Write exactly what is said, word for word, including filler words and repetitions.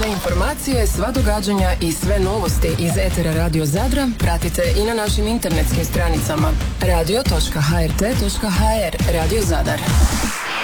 Sve informacije, sva događanja i sve novosti iz etera Radio Zadra pratite i na našim internetskim stranicama radio točka h r t točka h r. Radio Zadar.